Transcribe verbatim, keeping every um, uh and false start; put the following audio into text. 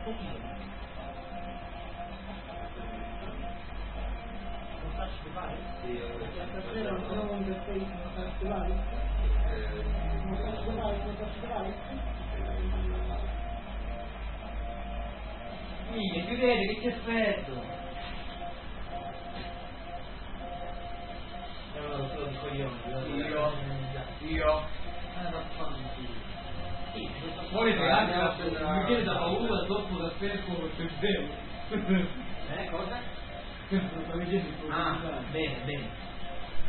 pochino. Non touch device? Sì, Stasera non sono un interface, non touch device? Non touch device, non touch device? Sì, chiudete, che c'è freddo! È una rottura di coglioni. Io, io. Eh, vaffanculo. Sì, Poi Eh, ragazzi, andiamo a la- prendere mi viene da una- paura dopo da tempo per vero. Eh, cosa? Lo stavi dicendo, Ah, bene, bene.